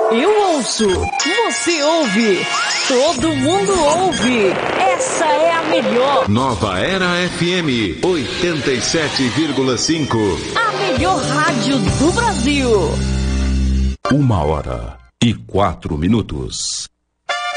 Eu ouço, você ouve, todo mundo ouve. Essa é a melhor. Nova Era FM 87,5. A melhor rádio do Brasil. 1h04.